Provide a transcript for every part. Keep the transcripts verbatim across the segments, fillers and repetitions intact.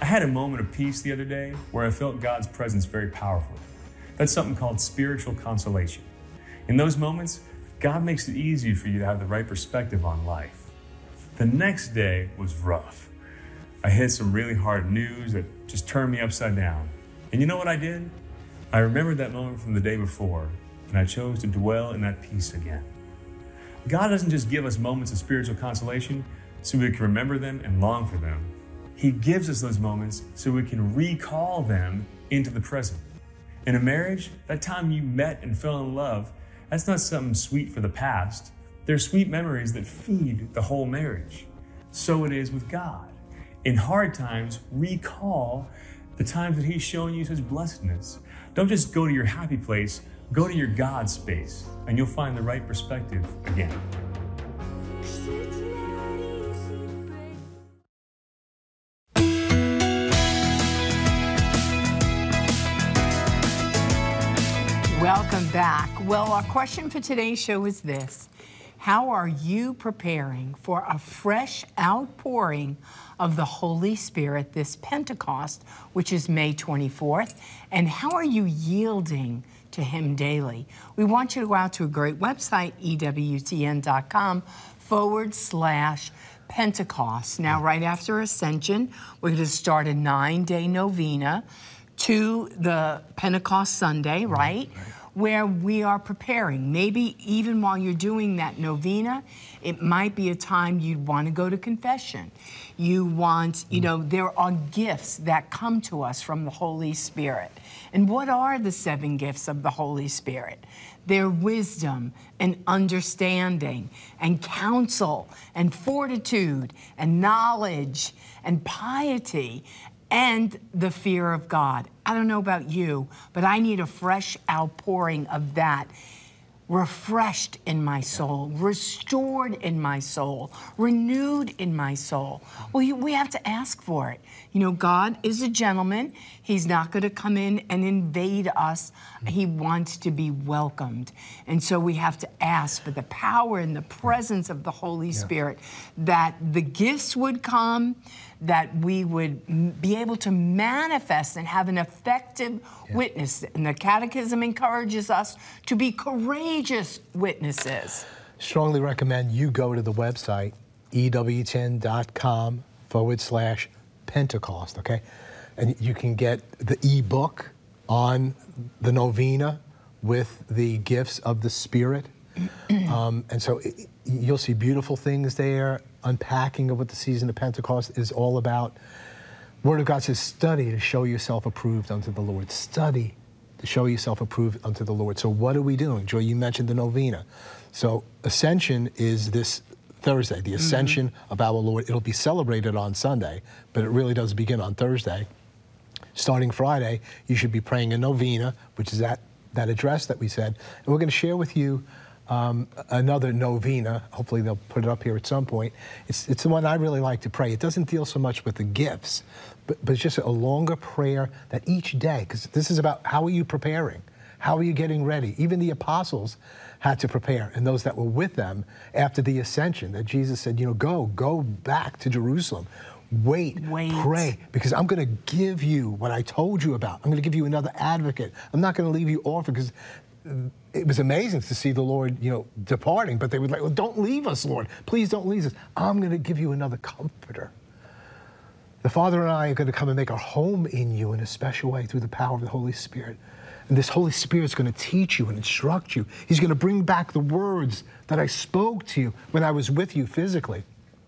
had a moment of peace the other day where I felt God's presence very powerfully. That's something called spiritual consolation. In those moments, God makes it easier for you to have the right perspective on life. The next day was rough. I hit some really hard news that just turned me upside down. And you know what I did? I remembered that moment from the day before, and I chose to dwell in that peace again. God doesn't just give us moments of spiritual consolation so we can remember them and long for them. He gives us those moments so we can recall them into the present. In a marriage, that time you met and fell in love, that's not something sweet for the past. They're sweet memories that feed the whole marriage. So it is with God. In hard times, recall the times that He's shown you His blessedness. Don't just go to your happy place, go to your God space, and you'll find the right perspective again. Welcome back. Well, our question for today's show is this. How are you preparing for a fresh outpouring of the Holy Spirit this Pentecost, which is May twenty-fourth? And how are you yielding to Him daily? We want you to go out to a great website, E W T N dot com forward slash Pentecost. Now, right after Ascension, we're going to start a nine-day novena to the Pentecost Sunday, right? right? Where we are preparing. Maybe even while you're doing that novena, it might be a time you'd want to go to confession. You want, you know, there are gifts that come to us from the Holy Spirit. And what are the seven gifts of the Holy Spirit? They're wisdom and understanding and counsel and fortitude and knowledge and piety and the fear of God. I don't know about you, but I need a fresh outpouring of that, refreshed in my soul, restored in my soul, renewed in my soul. Well, you, we have to ask for it. You know, God is a gentleman. He's not going to come in and invade us. He wants to be welcomed. And so we have to ask for the power and the presence of the Holy yeah. Spirit, that the gifts would come, that we would be able to manifest and have an effective yeah. witness. And the Catechism encourages us to be courageous witnesses. Strongly recommend you go to the website, E W T N dot com forward slash Pentecost, okay? And you can get the e-book on the novena with the gifts of the Spirit. um, and so it, you'll see beautiful things there, unpacking of what the season of Pentecost is all about. Word of God says, study to show yourself approved unto the Lord. Study to show yourself approved unto the Lord. So what are we doing? Joy, you mentioned the novena. So Ascension is this Thursday, the Ascension mm-hmm. of our Lord. It'll be celebrated on Sunday, but it really does begin on Thursday. Starting Friday, you should be praying a novena, which is that, that address that we said. And we're going to share with you um, another novena. Hopefully they'll put it up here at some point. It's, it's the one I really like to pray. It doesn't deal so much with the gifts, but, but it's just a longer prayer that each day, because this is about how are you preparing? How are you getting ready? Even the apostles had to prepare, and those that were with them after the ascension, that Jesus said, you know, go, go back to Jerusalem. Wait, Wait, pray, because I'm going to give you what I told you about. I'm going to give you another advocate. I'm not going to leave you orphan, because it was amazing to see the Lord, you know, departing, but they would like, well, don't leave us, Lord. Please don't leave us. I'm going to give you another comforter. The Father and I are going to come and make our home in you in a special way through the power of the Holy Spirit. And this Holy Spirit is going to teach you and instruct you. He's going to bring back the words that I spoke to you when I was with you physically.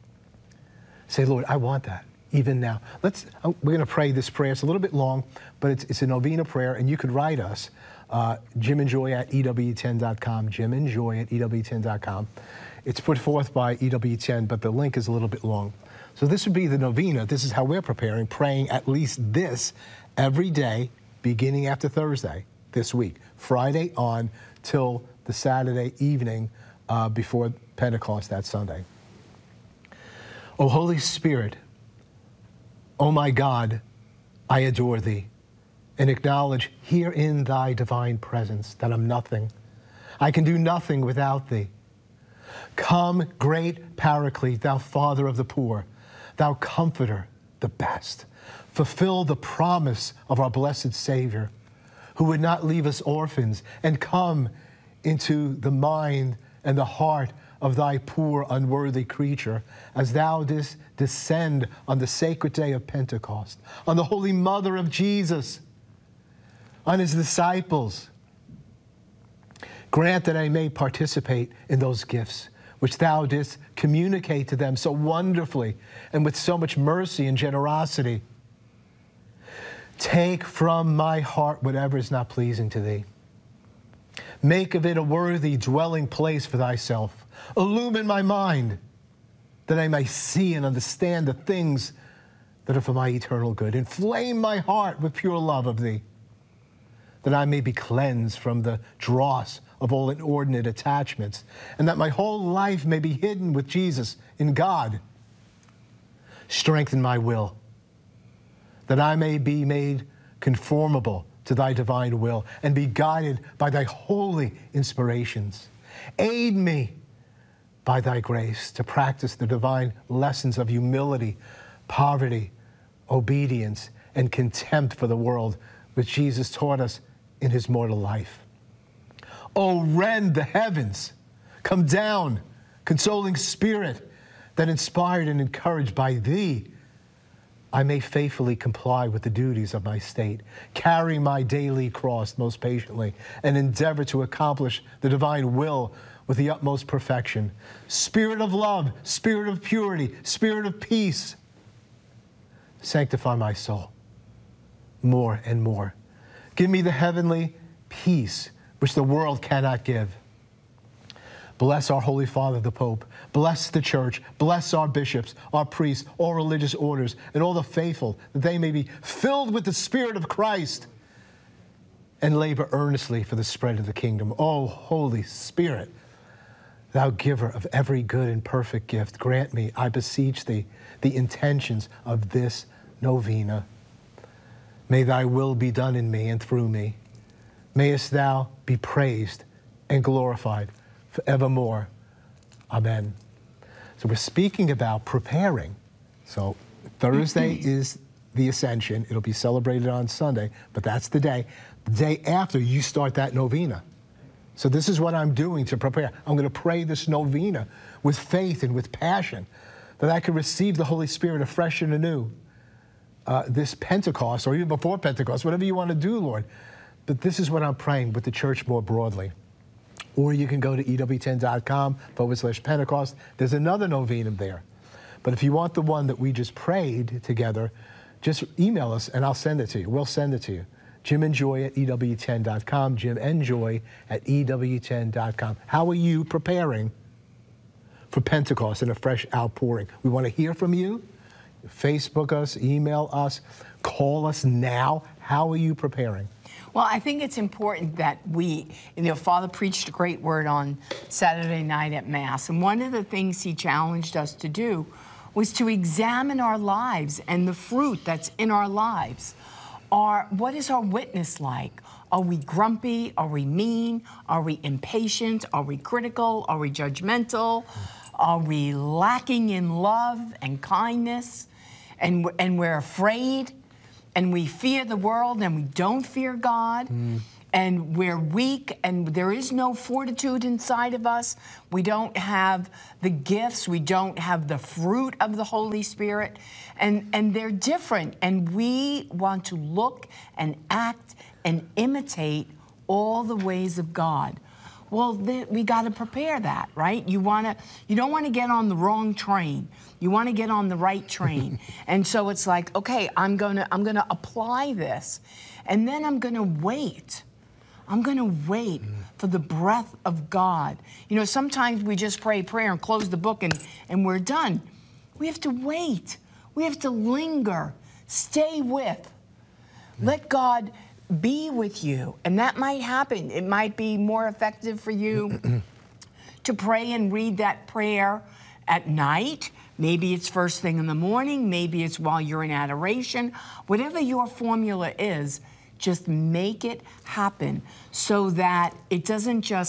Say, Lord, I want that, even now. Let's, we're going to pray this prayer. It's a little bit long, but it's, it's a novena prayer, and you could write us, uh, Jim and Joy at E W T N dot com, Jim and Joy at E W T N dot com. It's put forth by E W T N, but the link is a little bit long. So this would be the novena. This is how we're preparing, praying at least this every day, beginning after Thursday this week, Friday on till the Saturday evening uh, before Pentecost that Sunday. O Holy Spirit, O my God, I adore thee and acknowledge here in thy divine presence that I'm nothing. I can do nothing without thee. Come, great Paraclete, thou Father of the poor, thou Comforter, the best. Fulfill the promise of our blessed Savior, who would not leave us orphans, and come into the mind and the heart of thy poor, unworthy creature, as thou didst descend on the sacred day of Pentecost, on the Holy Mother of Jesus, on his disciples. Grant that I may participate in those gifts which thou didst communicate to them so wonderfully and with so much mercy and generosity. Take from my heart whatever is not pleasing to thee. Make of it a worthy dwelling place for thyself. Illumine my mind, that I may see and understand the things that are for my eternal good. Inflame my heart with pure love of thee, that I may be cleansed from the dross of all inordinate attachments, and that my whole life may be hidden with Jesus in God. Strengthen my will, that I may be made conformable to thy divine will and be guided by thy holy inspirations. Aid me by thy grace to practice the divine lessons of humility, poverty, obedience, and contempt for the world, which Jesus taught us in his mortal life. Oh, rend the heavens, come down, consoling Spirit, that inspired and encouraged by thee, I may faithfully comply with the duties of my state, carry my daily cross most patiently, and endeavor to accomplish the divine will with the utmost perfection. Spirit of love, Spirit of purity, Spirit of peace, sanctify my soul more and more. Give me the heavenly peace which the world cannot give. Bless our Holy Father, the Pope. Bless the Church. Bless our bishops, our priests, all religious orders, and all the faithful, that they may be filled with the Spirit of Christ and labor earnestly for the spread of the kingdom. O Holy Spirit, thou giver of every good and perfect gift, grant me, I beseech thee, the intentions of this novena. May thy will be done in me and through me. Mayest thou be praised and glorified forevermore. Amen. So we're speaking about preparing. So Thursday is the Ascension. It'll be celebrated on Sunday, but that's the day. The day after, you start that novena. So this is what I'm doing to prepare. I'm going to pray this novena with faith and with passion, that I can receive the Holy Spirit afresh and anew. Uh, this Pentecost, or even before Pentecost, whatever you want to do, Lord. But this is what I'm praying with the church more broadly. Or you can go to E W ten dot com forward slash Pentecost. There's another novena there. But if you want the one that we just prayed together, just email us and I'll send it to you. We'll send it to you. Jim and Joy at E W ten dot com, Jim and Joy at E W ten dot com. How are you preparing for Pentecost and a fresh outpouring? We want to hear from you. Facebook us, email us, call us now. How are you preparing? Well, I think it's important that we, you know, Father preached a great word on Saturday night at Mass, and one of the things he challenged us to do was to examine our lives and the fruit that's in our lives. Our, what is our witness like? Are we grumpy? Are we mean? Are we impatient? Are we critical? Are we judgmental? Are we lacking in love and kindness? And, and we're afraid? And we fear the world and we don't fear God, mm. and we're weak and there is no fortitude inside of us. We don't have the gifts, we don't have the fruit of the Holy Spirit, and, and they're different. And we want to look and act and imitate all the ways of God. Well, th- we got to prepare that, right? You want to, you don't want to get on the wrong train. You want to get on the right train. And so it's like, okay, I'm going to, I'm going to apply this. And then I'm going to wait. I'm going to wait mm. for the breath of God. You know, sometimes we just pray prayer and close the book and, and we're done. We have to wait. We have to linger. Stay with. Mm. Let God be with you. And that might happen. It might be more effective for you to pray and read that prayer at night. Maybe it's first thing in the morning. Maybe it's while you're in adoration. Whatever your formula is, just make it happen so that it doesn't just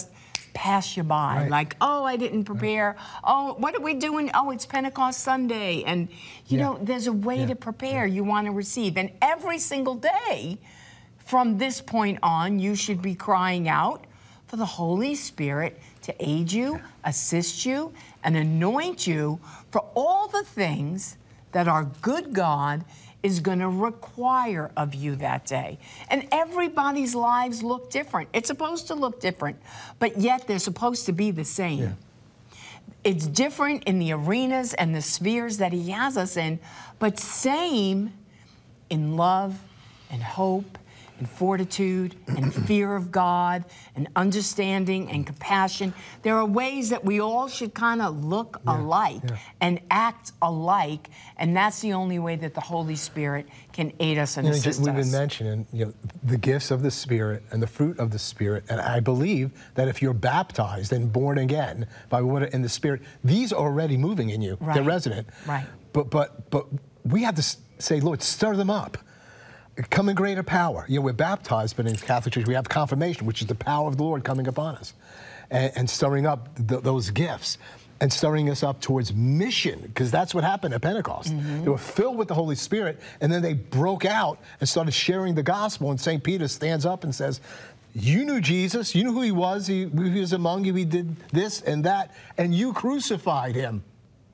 pass you by. Right. Like, oh, I didn't prepare. Oh, what are we doing? Oh, it's Pentecost Sunday. And, you Yeah. know, there's a way Yeah. to prepare. You want to receive. And every single day from this point on, you should be crying out for the Holy Spirit to aid you, assist you, and anoint you for all the things that our good God is going to require of you that day. And everybody's lives look different. It's supposed to look different, but yet they're supposed to be the same. Yeah. It's different in the arenas and the spheres that He has us in, but same in love and hope and fortitude and fear of God and understanding and compassion. There are ways that we all should kind of look Yeah, alike yeah. and act alike, and that's the only way that the Holy Spirit can aid us and You know, assist we've us. been mentioning, you know, the gifts of the Spirit and the fruit of the Spirit, and I believe that if you're baptized and born again by water and the Spirit, these are already moving in you. Right. They're resident. Right. But but but we have to s- say, Lord, stir them up. Come in greater power. You know, we're baptized, but in the Catholic Church we have confirmation, which is the power of the Lord coming upon us, and, and stirring up th- those gifts, and stirring us up towards mission, because that's what happened at Pentecost. Mm-hmm. They were filled with the Holy Spirit, and then they broke out and started sharing the gospel. And Saint Peter stands up and says, "You knew Jesus. You knew who He was. He, he was among you. He did this and that, and you crucified Him.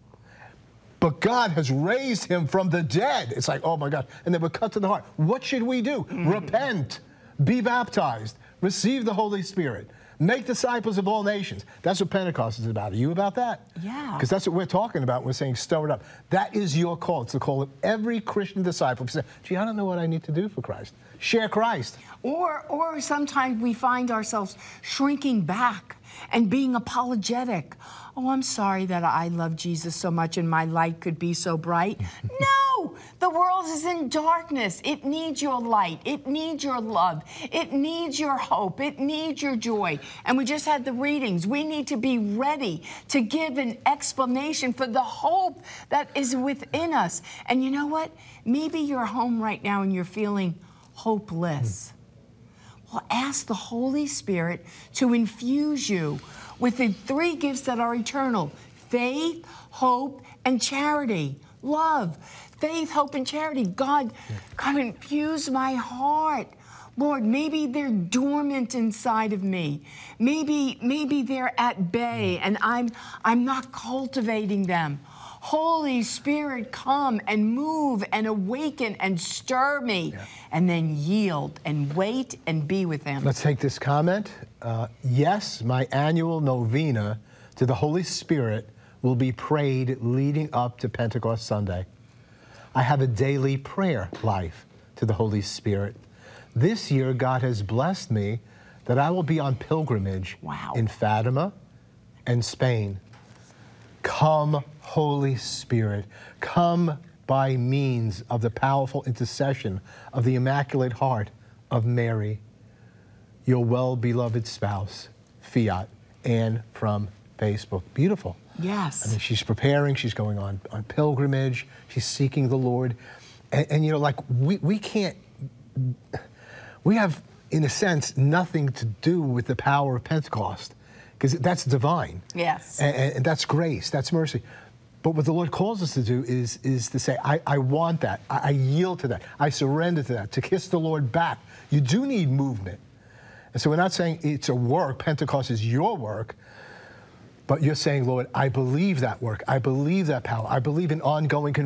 But God has raised Him from the dead." It's like, oh my God. And they were cut to the heart. What should we do? Mm-hmm. Repent, be baptized, receive the Holy Spirit, make disciples of all nations. That's what Pentecost is about. Are you about that? Yeah. Because that's what we're talking about. We're saying stir it up. That is your call. It's the call of every Christian disciple. If you say, gee, I don't know what I need to do for Christ. Share Christ. Or, or sometimes we find ourselves shrinking back and being apologetic. Oh, I'm sorry that I love Jesus so much and my light could be so bright. No, the world is in darkness. It needs your light. It needs your love. It needs your hope. It needs your joy. And we just had the readings. We need to be ready to give an explanation for the hope that is within us. And you know what? Maybe you're home right now and you're feeling hopeless. Well, ask the Holy Spirit to infuse you with the three gifts that are eternal: faith, hope, and charity. Love, faith, hope, and charity. God, God, infuse my heart. Lord, maybe they're dormant inside of me. Maybe, maybe they're at bay and I'm, I'm not cultivating them. Holy Spirit, come and move and awaken and stir me, Yeah. and then yield and wait and be with Him. Let's take this comment. Uh, yes, my annual novena to the Holy Spirit will be prayed leading up to Pentecost Sunday. I have a daily prayer life to the Holy Spirit. This year, God has blessed me that I will be on pilgrimage Wow. in Fatima and Spain. Come, Holy Spirit, come by means of the powerful intercession of the Immaculate Heart of Mary, your well-beloved spouse, Fiat, and from Facebook. Beautiful. Yes. I mean, she's preparing, she's going on, on pilgrimage, she's seeking the Lord. And, and you know, like, we, we can't, we have, in a sense, nothing to do with the power of Pentecost, because that's divine. Yes. And, and that's grace, that's mercy. But what the Lord calls us to do is, is to say, I, I want that, I, I yield to that, I surrender to that, to kiss the Lord back. You do need movement. And so we're not saying it's a work, Pentecost is your work, but you're saying, Lord, I believe that work, I believe that power, I believe in ongoing conversion.